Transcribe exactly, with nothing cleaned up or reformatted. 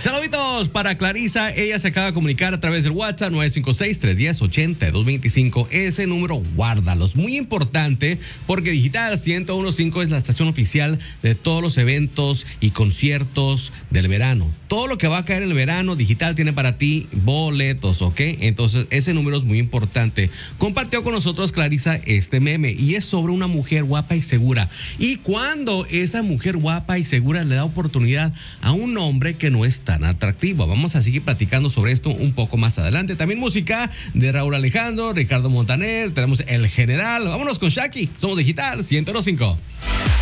Saluditos para Clarisa. Ella se acaba de comunicar a través del WhatsApp nueve cinco seis, tres uno cero, ocho dos dos cinco. Ese número, guárdalos. Muy importante porque Digital ciento uno punto cinco es la estación oficial de todos los eventos y conciertos del verano. Todo lo que va a caer en el verano, Digital tiene para ti boletos, ¿ok? Entonces, ese número es muy importante. Compartió con nosotros Clarisa este meme y es sobre una mujer guapa y segura. Y cuando esa mujer guapa y segura le da oportunidad a un hombre que no es tan atractivo. Vamos a seguir platicando sobre esto un poco más adelante. También música de Raúl Alejandro, Ricardo Montaner, tenemos El General. Vámonos con Shaki. Somos Digital ciento uno punto cinco.